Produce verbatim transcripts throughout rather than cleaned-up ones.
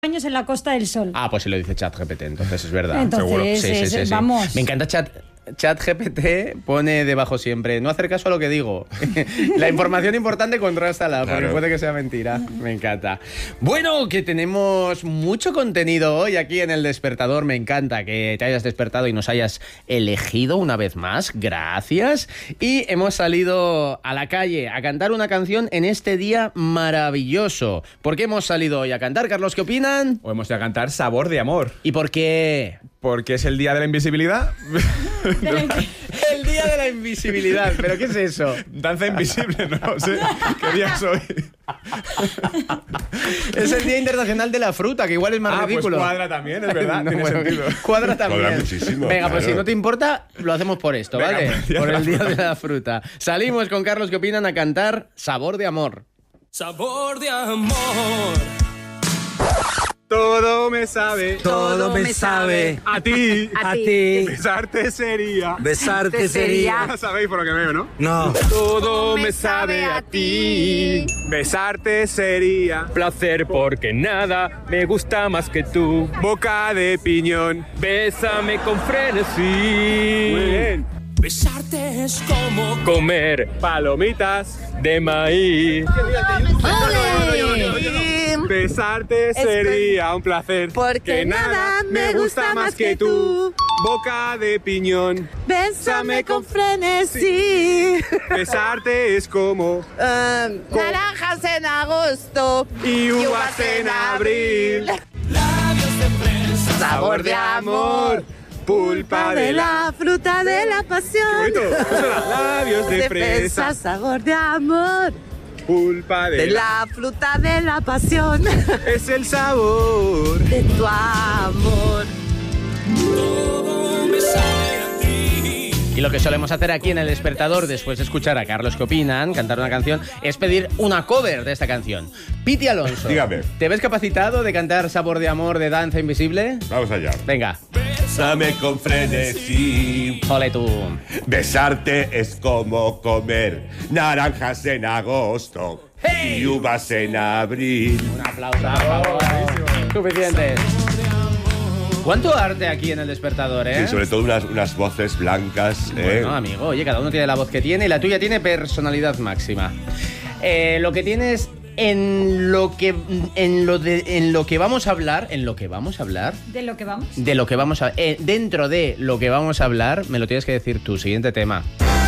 años en la Costa del Sol. Ah, pues si lo dice ChatGPT, entonces es verdad. Entonces, seguro. Sí, es, sí, sí, sí. vamos. Me encanta Chat. ChatGPT pone debajo siempre, no hacer caso a lo que digo. La información importante contrástala, porque Claro. puede que sea mentira. Me encanta. Bueno, que tenemos mucho contenido hoy aquí en El Despertador. Me encanta que te hayas despertado y nos hayas elegido una vez más. Gracias. Y hemos salido a la calle a cantar una canción en este día maravilloso. ¿Por qué hemos salido hoy a cantar, Carlos? ¿Qué opinan? Hoy hemos de cantar Sabor de Amor. ¿Y por qué? Porque es el día de la invisibilidad. El día de la invisibilidad. ¿Pero qué es eso? Danza invisible, no sé. ¿Qué día es hoy? Es el Día Internacional de la Fruta, que igual es más Ah, ridículo. pues cuadra también, es verdad. No, tiene bueno, sentido. Cuadra también. Cuadra muchísimo, Venga, pues claro. si no te importa, lo hacemos por esto, Venga, ¿vale? por el Día Por de la el Día Fruta. de la Fruta. Salimos con Carlos, ¿qué opinan? A cantar Sabor de Amor. Sabor de amor. Todo me sabe. Todo me sabe. A ti. A ti. Besarte sería. Besarte sería. Ya sabéis por lo que veo, ¿no? No. Todo me sabe a ti. Besarte sería. Placer porque nada me gusta más que tú. Boca de piñón. Bésame con frenesí. Muy bien. Besarte es como Comer Palomitas. de maíz. Besarte sería un placer. Porque que nada me gusta más que tú. Boca de piñón. Bésame con frenesí. Besarte es como Ah, naranjas en agosto y uvas en abril. labios de fresa. Sabor de amor. Pulpa De de la... la fruta de la Qué pasión. bonito. Eso era labios de fresa. Sabor de amor. Pulpa de, De la... la fruta de la pasión. Es el sabor. De tu amor. Todo me sabe a ti. Y lo que solemos hacer aquí en El Despertador, después de escuchar a Carlos ¿qué opinan? Cantar una canción, es pedir una cover de esta canción. Piti Alonso. Dígame. ¿Te ves capacitado de cantar Sabor de Amor de Danza Invisible? Vamos allá. Venga. Bésame con frenesí. Ole tú. Besarte es como comer naranjas en agosto y uvas en abril. Un aplauso, por favor. Suficiente. ¿Cuánto arte aquí en El Despertador, eh? Y sobre todo unas, unas voces blancas. ¿eh? Bueno, amigo, oye, cada uno tiene la voz que tiene y la tuya tiene personalidad máxima. Eh, lo que tienes en lo que en lo de en lo que vamos a hablar, en lo que vamos a hablar, ¿De lo que vamos? de lo que vamos a eh, dentro de lo que vamos a hablar, me lo tienes que decir tú. Siguiente tema.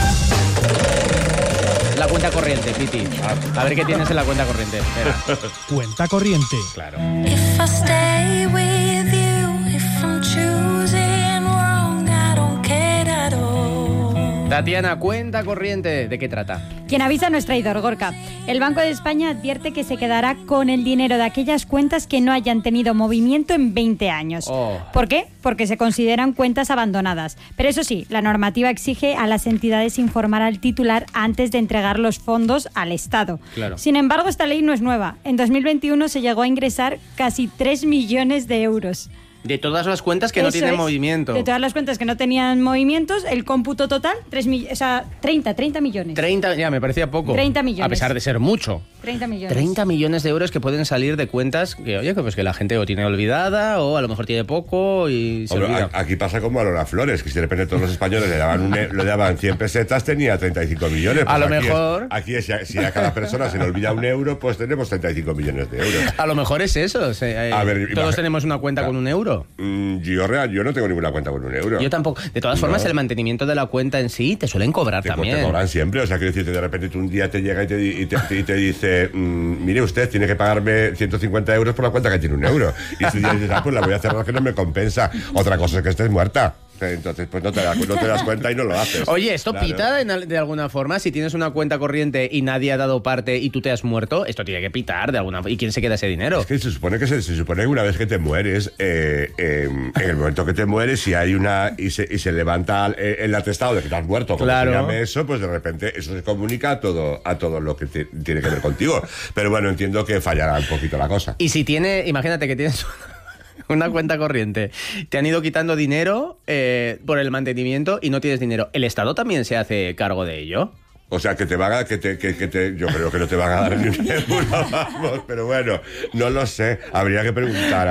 La cuenta corriente, Piti. A ver qué tienes en la cuenta corriente. Espera. Cuenta corriente. Claro. If I stay with you, if I'm choosing wrong, I don't care at all. Tatiana, cuenta corriente. ¿De qué trata? Quien avisa no es traidor, Gorka. El Banco de España advierte que se quedará con el dinero de aquellas cuentas que no hayan tenido movimiento en veinte años. Oh. ¿Por qué? Porque se consideran cuentas abandonadas. Pero eso sí, la normativa exige a las entidades informar al titular antes de entregar los fondos al Estado. Claro. Sin embargo, esta ley no es nueva. En dos mil veintiuno se llegó a ingresar casi tres millones de euros. De todas las cuentas que no Eso tienen es. movimiento. De todas las cuentas que no tenían movimientos, el cómputo total, tres mill- o sea, treinta, treinta millones. treinta, ya me parecía poco. treinta millones. A pesar de ser mucho. treinta millones. treinta millones de euros que pueden salir de cuentas que, oye, que, pues que la gente o tiene olvidada o a lo mejor tiene poco y se Hombre, olvida. a- aquí pasa como a Lola Flores, que si de repente todos los españoles le daban, un, e- le daban cien pesetas, tenía treinta y cinco millones. A lo aquí es- mejor. aquí es, si a cada persona se le olvida un euro, pues tenemos treinta y cinco millones de euros. A lo mejor es eso. o sea, eh, A ver, todos imagi- tenemos una cuenta con un euro. Mm, yo, real, yo no tengo ninguna cuenta con un euro. Yo tampoco. De todas formas, No. el mantenimiento de la cuenta en sí te suelen cobrar Te, co- también. te cobran siempre, o sea, quiero decirte, de repente tú un día te llega y te, di- y te, y te dice, mm, mire usted, tiene que pagarme ciento cincuenta euros por la cuenta que tiene un euro. Y tú dices, ah, pues la voy a cerrar que no me compensa. Otra cosa es que estés muerta. Entonces, pues no te, das, no te das cuenta y no lo haces. Oye, ¿esto Claro. pita en al- de alguna forma? Si tienes una cuenta corriente y nadie ha dado parte y tú te has muerto, esto tiene que pitar de alguna forma. ¿Y quién se queda ese dinero? Es que se supone que se, se supone que una vez que te mueres, eh, eh, en el momento que te mueres, si hay una y se, y se levanta el, el atestado de que te has muerto, como Claro. se llame eso, pues de repente eso se comunica a todo a todo lo que te- tiene que ver contigo. Pero bueno, entiendo que fallará un poquito la cosa. Y si tiene, imagínate que tienes una cuenta corriente, te han ido quitando dinero eh, por el mantenimiento y no tienes dinero, ¿el Estado también se hace cargo de ello? O sea, que te van a, que te, que, que te, yo creo que no te van a dar ni un euro, vamos, pero bueno, no lo sé, habría que preguntar.